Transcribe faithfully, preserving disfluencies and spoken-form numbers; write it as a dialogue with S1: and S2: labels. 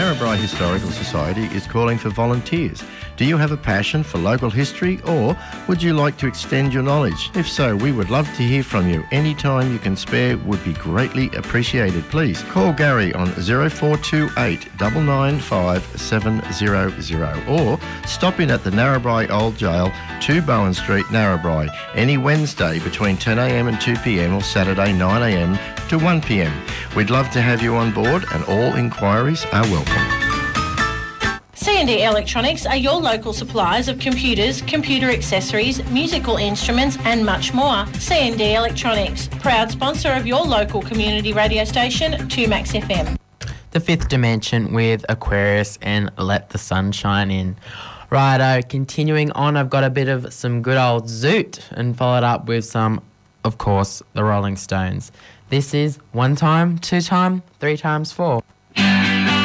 S1: Narrabri Historical Society is calling for volunteers. Do you have a passion for local history, or would you like to extend your knowledge? If so, we would love to hear from you. Any time you can spare would be greatly appreciated. Please call Gary on zero four two eight nine nine five seven zero zero or stop in at the Narrabri Old Jail, two Bowen Street, Narrabri, any Wednesday between ten a m and two p m or Saturday nine a m to one p m. We'd love to have you on board, and all inquiries are welcome.
S2: C and D Electronics are your local suppliers of computers, computer accessories, musical instruments and much more. C and D Electronics, proud sponsor of your local community radio station, two Max F M.
S3: The Fifth Dimension with Aquarius and Let the Sun Shine In. Righto, continuing on, I've got a bit of some good old Zoot and followed up with some, of course, the Rolling Stones. This is one time, two time, three times four.